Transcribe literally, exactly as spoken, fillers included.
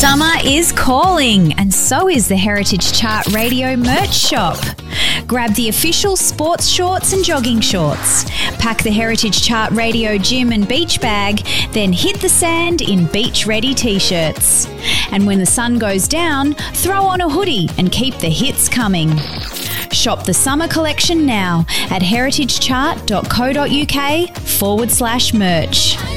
Summer is calling, and so is the Heritage Chart Radio merch shop. Grab the official sports shorts and jogging shorts. Pack the Heritage Chart Radio gym and beach bag, then hit the sand in beach-ready t-shirts. And when the sun goes down, throw on a hoodie and keep the hits coming. Shop the summer collection now at heritagechart.co.uk forward slash merch.